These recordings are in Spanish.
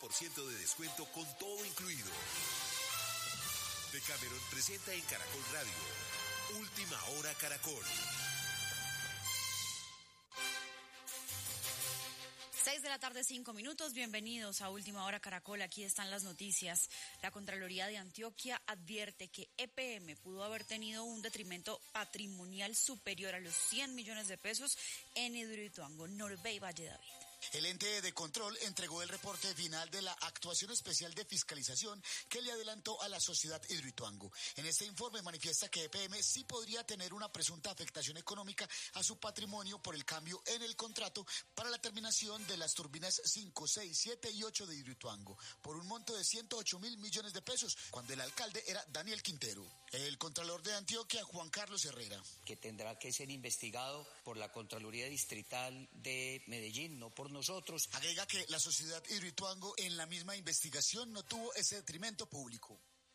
50% de descuento con todo incluido. Decameron presenta en Caracol Radio Última Hora Caracol. 6:05 p.m. Bienvenidos a Última Hora Caracol. Aquí están las noticias. La Contraloría de Antioquia advierte que EPM pudo haber tenido un detrimento patrimonial superior a los 100 millones de pesos en Hidroituango, Norbey y Valle David. El ente de control entregó el reporte final de la actuación especial de fiscalización que le adelantó a la sociedad Hidroituango. En este informe manifiesta que EPM sí podría tener una presunta afectación económica a su patrimonio por el cambio en el contrato para la terminación de las turbinas 5, 6, 7 y 8 de Hidroituango por un monto de 108.000 millones de pesos, cuando el alcalde era Daniel Quintero. El contralor de Antioquia, Juan Carlos Herrera. Que tendrá que ser investigado por la Contraloría Distrital de Medellín, no por nosotros. Agrega que la sociedad Hidroituango en la misma investigación no tuvo ese detrimento público.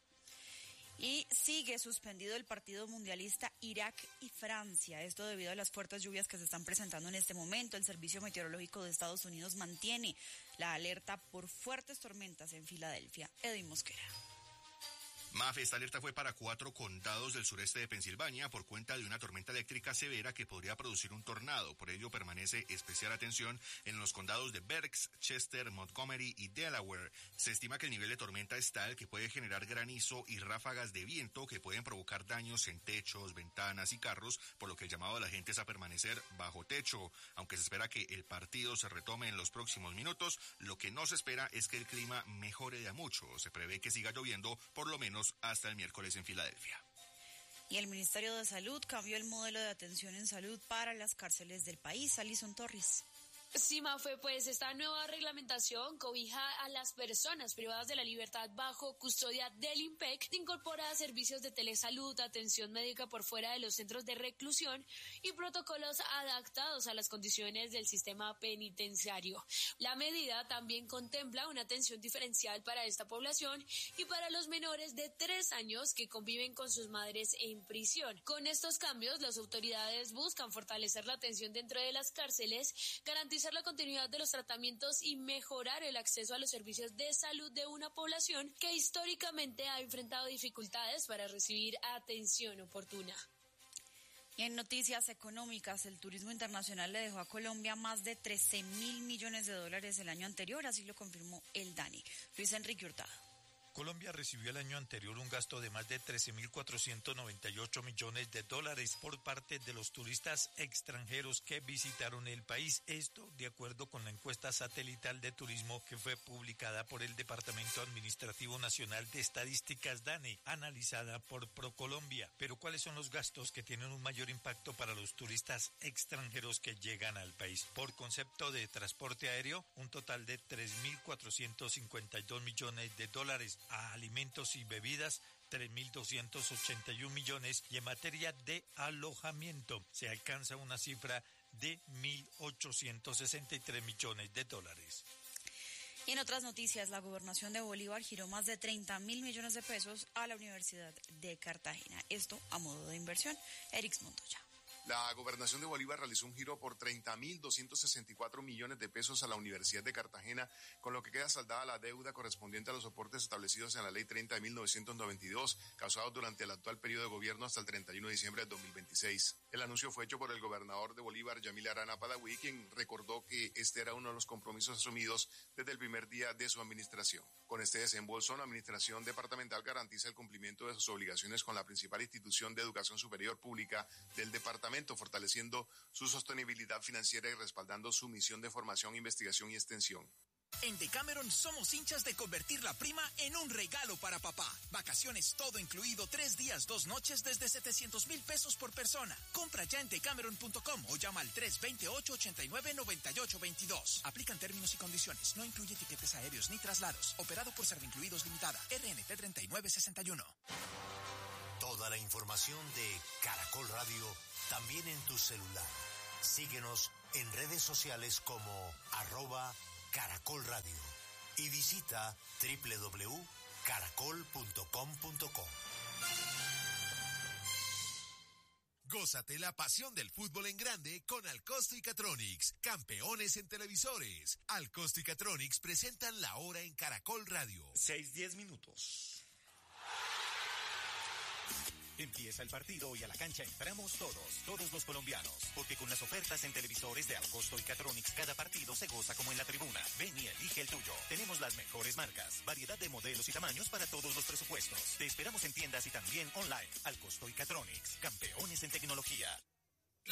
Y sigue suspendido el partido mundialista Irak y Francia. Esto debido a las fuertes lluvias que se están presentando en este momento. El Servicio Meteorológico de Estados Unidos mantiene la alerta por fuertes tormentas en Filadelfia. Edwin Mosquera. Mafe, esta alerta fue para 4 condados del sureste de Pensilvania por cuenta de una tormenta eléctrica severa que podría producir un tornado. Por ello permanece especial atención en los condados de Berks, Chester, Montgomery y Delaware. Se estima que el nivel de tormenta es tal que puede generar granizo y ráfagas de viento que pueden provocar daños en techos, ventanas y carros, por lo que el llamado a la gente es a permanecer bajo techo. Aunque se espera que el partido se retome en los próximos minutos, lo que no se espera es que el clima mejore de a mucho. Se prevé que siga lloviendo por lo menos hasta el miércoles en Filadelfia. Y el Ministerio de Salud cambió el modelo de atención en salud para las cárceles del país. Alison Torres. Sí, Mafe, pues esta nueva reglamentación cobija a las personas privadas de la libertad bajo custodia del INPEC, incorpora servicios de telesalud, atención médica por fuera de los centros de reclusión y protocolos adaptados a las condiciones del sistema penitenciario. La medida también contempla una atención diferencial para esta población y para los menores de 3 años que conviven con sus madres en prisión. Con estos cambios, las autoridades buscan fortalecer la atención dentro de las cárceles, garantizar la continuidad de los tratamientos y mejorar el acceso a los servicios de salud de una población que históricamente ha enfrentado dificultades para recibir atención oportuna. Y en noticias económicas, el turismo internacional le dejó a Colombia más de 13.000 millones de dólares el año anterior, así lo confirmó el DANE. Luis Enrique Hurtado. Colombia recibió el año anterior un gasto de más de 13.498 millones de dólares por parte de los turistas extranjeros que visitaron el país. Esto de acuerdo con la encuesta satelital de turismo que fue publicada por el Departamento Administrativo Nacional de Estadísticas DANE, analizada por ProColombia. Pero ¿cuáles son los gastos que tienen un mayor impacto para los turistas extranjeros que llegan al país? Por concepto de transporte aéreo, un total de 3.452 millones de dólares. A alimentos y bebidas, 3.281 millones, y en materia de alojamiento se alcanza una cifra de 1.863 millones de dólares. Y en otras noticias, la gobernación de Bolívar giró más de 30.000 millones de pesos a la Universidad de Cartagena. Esto a modo de inversión. Erix Montoya. La gobernación de Bolívar realizó un giro por 30.264 millones de pesos a la Universidad de Cartagena, con lo que queda saldada la deuda correspondiente a los soportes establecidos en la Ley 30 de 1992, causados durante el actual periodo de gobierno hasta el 31 de diciembre de 2026. El anuncio fue hecho por el gobernador de Bolívar, Yamil Arana Padaví, quien recordó que este era uno de los compromisos asumidos desde el primer día de su administración. Con este desembolso, la administración departamental garantiza el cumplimiento de sus obligaciones con la principal institución de educación superior pública del departamento, fortaleciendo su sostenibilidad financiera y respaldando su misión de formación, investigación y extensión. En Decameron somos hinchas de convertir la prima en un regalo para papá. Vacaciones todo incluido, 3 días, 2 noches desde 700.000 pesos por persona. Compra ya en decameron.com o llama al 328-89-9822. Aplican términos y condiciones. No incluye tiquetes aéreos ni traslados. Operado por Servincluidos Limitada. RNT 3961. Toda la información de Caracol Radio también en tu celular. Síguenos en redes sociales como @Caracol Radio y visita www.caracol.com.co. Gózate la pasión del fútbol en grande con Alcosto y Catronics, campeones en televisores. Alcosto y Catronics presentan la hora en Caracol Radio. 6:10. Empieza el partido y a la cancha entramos todos los colombianos, porque con las ofertas en televisores de Alcosto y Catronics cada partido se goza como en la tribuna. Ven y elige el tuyo. Tenemos las mejores marcas, variedad de modelos y tamaños para todos los presupuestos. Te esperamos en tiendas y también online. Alcosto y Catronics, campeones en tecnología.